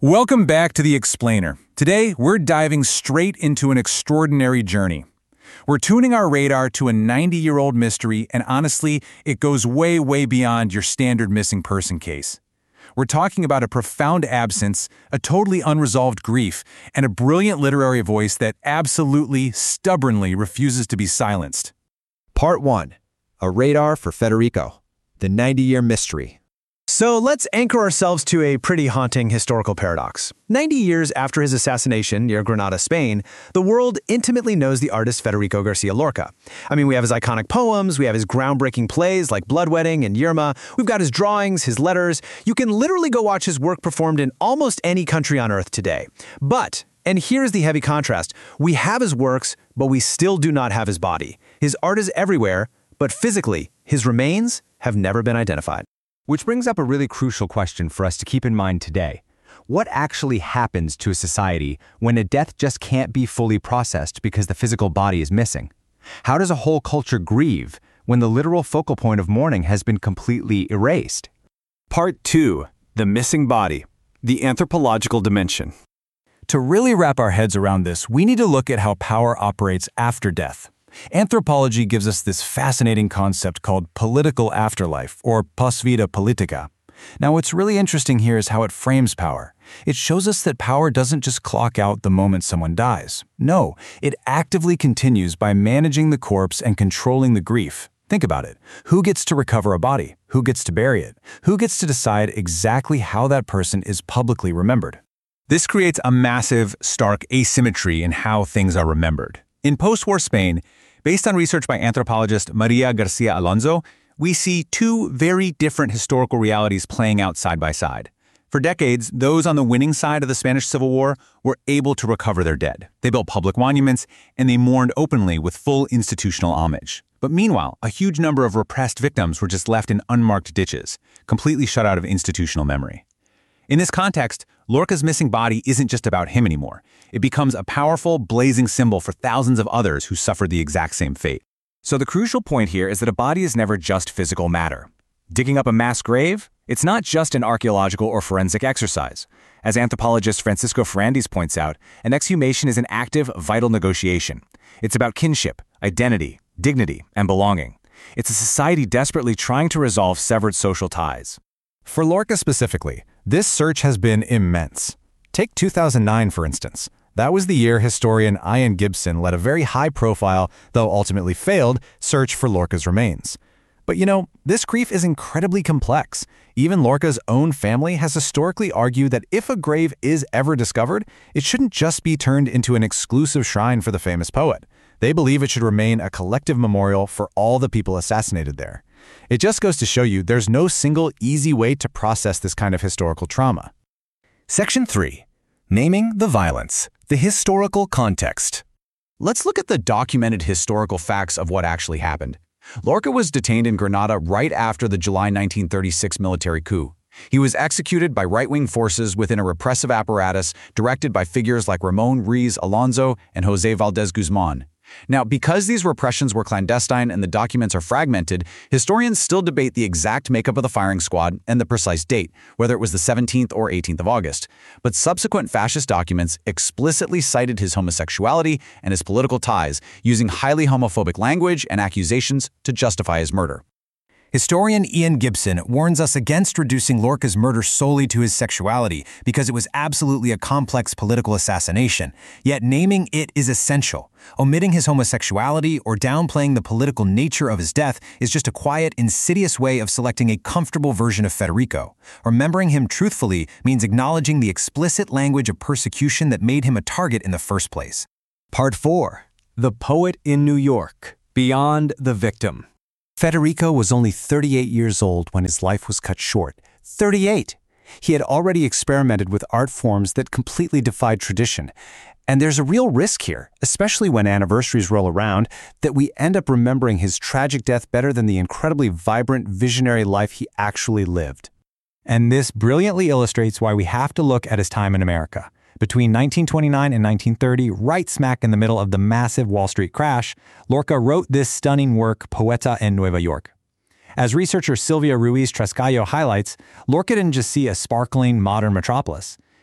Welcome back to The Explainer. Today, we're diving straight into an extraordinary journey. We're tuning our radar to a 90-year-old mystery, and honestly, it goes way, way beyond your standard missing person case. We're talking about a profound absence, a totally unresolved grief, and a brilliant literary voice that absolutely, stubbornly refuses to be silenced. Part 1. A Radar for Federico. The 90-Year Mystery. So let's anchor ourselves to a pretty haunting historical paradox. 90 years after his assassination near Granada, Spain, the world intimately knows the artist Federico Garcia Lorca. We have his iconic poems, we have his groundbreaking plays like Bloodwedding and Yerma, we've got his drawings, his letters. You can literally go watch his work performed in almost any country on earth today. But, and here's the heavy contrast, we have his works, but we still do not have his body. His art is everywhere, but physically, his remains have never been identified. Which brings up a really crucial question for us to keep in mind today. What actually happens to a society when a death just can't be fully processed because the physical body is missing? How does a whole culture grieve when the literal focal point of mourning has been completely erased? Part 2. The Missing Body. The Anthropological Dimension. To really wrap our heads around this, we need to look at how power operates after death. Anthropology gives us this fascinating concept called political afterlife, or pos vita politica. Now, what's really interesting here is how it frames power. It shows us that power doesn't just clock out the moment someone dies. No, it actively continues by managing the corpse and controlling the grief. Think about it. Who gets to recover a body? Who gets to bury it? Who gets to decide exactly how that person is publicly remembered? This creates a massive, stark asymmetry in how things are remembered. In post-war Spain, based on research by anthropologist Maria Garcia Alonso, we see two very different historical realities playing out side by side. For decades, those on the winning side of the Spanish Civil War were able to recover their dead. They built public monuments, and they mourned openly with full institutional homage. But meanwhile, a huge number of repressed victims were just left in unmarked ditches, completely shut out of institutional memory. In this context, Lorca's missing body isn't just about him anymore. It becomes a powerful, blazing symbol for thousands of others who suffered the exact same fate. So the crucial point here is that a body is never just physical matter. Digging up a mass grave? It's not just an archaeological or forensic exercise. As anthropologist Francisco Ferrandis points out, an exhumation is an active, vital negotiation. It's about kinship, identity, dignity, and belonging. It's a society desperately trying to resolve severed social ties. For Lorca specifically, this search has been immense. Take 2009, for instance. That was the year historian Ian Gibson led a very high-profile, though ultimately failed, search for Lorca's remains. But this grief is incredibly complex. Even Lorca's own family has historically argued that if a grave is ever discovered, it shouldn't just be turned into an exclusive shrine for the famous poet. They believe it should remain a collective memorial for all the people assassinated there. It just goes to show you there's no single easy way to process this kind of historical trauma. Section 3. Naming the violence. The historical context. Let's look at the documented historical facts of what actually happened. Lorca was detained in Granada right after the July 1936 military coup. He was executed by right-wing forces within a repressive apparatus directed by figures like Ramon Ruiz Alonso and José Valdez Guzmán. Now, because these repressions were clandestine and the documents are fragmented, historians still debate the exact makeup of the firing squad and the precise date, whether it was the 17th or 18th of August. But subsequent fascist documents explicitly cited his homosexuality and his political ties, using highly homophobic language and accusations to justify his murder. Historian Ian Gibson warns us against reducing Lorca's murder solely to his sexuality because it was absolutely a complex political assassination, yet naming it is essential. Omitting his homosexuality or downplaying the political nature of his death is just a quiet, insidious way of selecting a comfortable version of Federico. Remembering him truthfully means acknowledging the explicit language of persecution that made him a target in the first place. Part 4. The Poet in New York. Beyond the Victim. Federico was only 38 years old when his life was cut short. 38! He had already experimented with art forms that completely defied tradition. And there's a real risk here, especially when anniversaries roll around, that we end up remembering his tragic death better than the incredibly vibrant, visionary life he actually lived. And this brilliantly illustrates why we have to look at his time in America. Between 1929 and 1930, right smack in the middle of the massive Wall Street crash, Lorca wrote this stunning work, Poeta en Nueva York. As researcher Silvia Ruiz Trescallo highlights, Lorca didn't just see a sparkling, modern metropolis.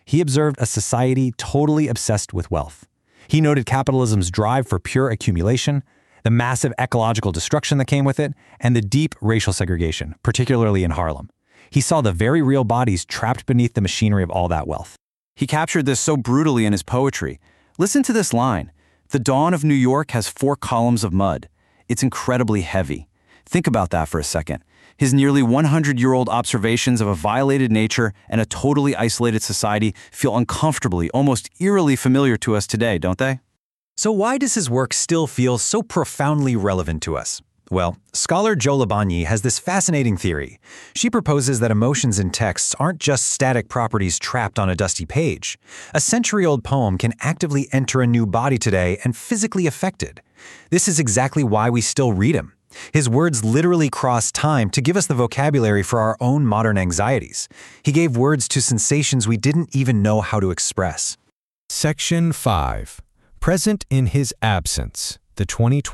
He observed a society totally obsessed with wealth. He noted capitalism's drive for pure accumulation, the massive ecological destruction that came with it, and the deep racial segregation, particularly in Harlem. He saw the very real bodies trapped beneath the machinery of all that wealth. He captured this so brutally in his poetry. Listen to this line. The dawn of New York has 4 columns of mud. It's incredibly heavy. Think about that for a second. His nearly 100-year-old observations of a violated nature and a totally isolated society feel uncomfortably, almost eerily familiar to us today, don't they? So why does his work still feel so profoundly relevant to us? Well, scholar Jo Labonyi has this fascinating theory. She proposes that emotions in texts aren't just static properties trapped on a dusty page. A century-old poem can actively enter a new body today and physically affect it. This is exactly why we still read him. His words literally cross time to give us the vocabulary for our own modern anxieties. He gave words to sensations we didn't even know how to express. Section 5. Present in His Absence, the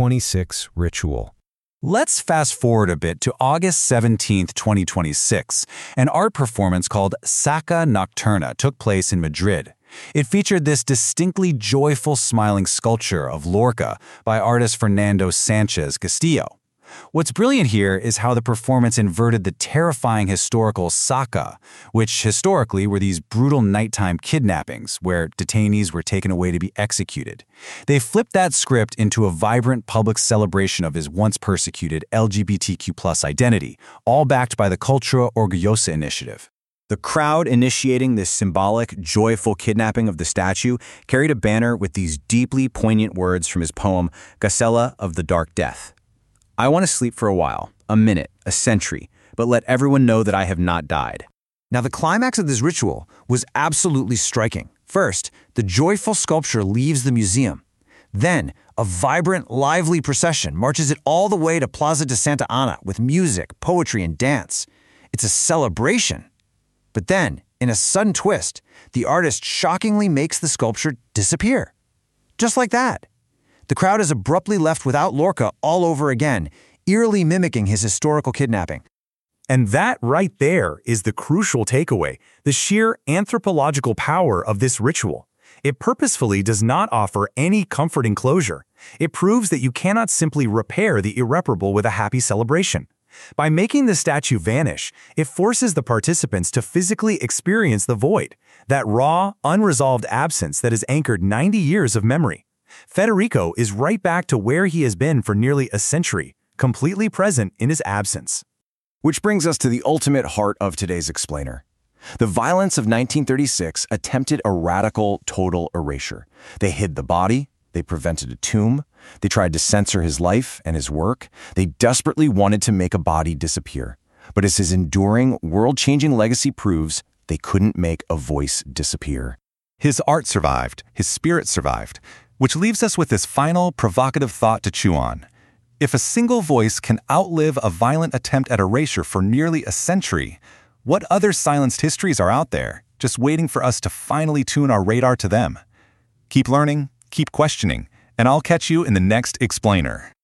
2026 Ritual. Let's fast forward a bit to August 17, 2026. An art performance called Sacca Nocturna took place in Madrid. It featured this distinctly joyful smiling sculpture of Lorca by artist Fernando Sanchez Castillo. What's brilliant here is how the performance inverted the terrifying historical Sacca, which historically were these brutal nighttime kidnappings where detainees were taken away to be executed. They flipped that script into a vibrant public celebration of his once persecuted LGBTQ+ identity, all backed by the Cultura Orgullosa initiative. The crowd initiating this symbolic, joyful kidnapping of the statue carried a banner with these deeply poignant words from his poem, Gacela of the Dark Death. I want to sleep for a while, a minute, a century, but let everyone know that I have not died. Now, the climax of this ritual was absolutely striking. First, the joyful sculpture leaves the museum. Then, a vibrant, lively procession marches it all the way to Plaza de Santa Ana with music, poetry, and dance. It's a celebration. But then, in a sudden twist, the artist shockingly makes the sculpture disappear. Just like that. The crowd is abruptly left without Lorca all over again, eerily mimicking his historical kidnapping. And that right there is the crucial takeaway, the sheer anthropological power of this ritual. It purposefully does not offer any comforting closure. It proves that you cannot simply repair the irreparable with a happy celebration. By making the statue vanish, it forces the participants to physically experience the void, that raw, unresolved absence that has anchored 90 years of memory. Federico is right back to where he has been for nearly a century, completely present in his absence. Which brings us to the ultimate heart of today's explainer. The violence of 1936 attempted a radical, total erasure. They hid the body, they prevented a tomb, they tried to censor his life and his work, they desperately wanted to make a body disappear. But as his enduring, world-changing legacy proves, they couldn't make a voice disappear. His art survived, his spirit survived, which leaves us with this final, provocative thought to chew on. If a single voice can outlive a violent attempt at erasure for nearly a century, what other silenced histories are out there, just waiting for us to finally tune our radar to them? Keep learning, keep questioning, and I'll catch you in the next explainer.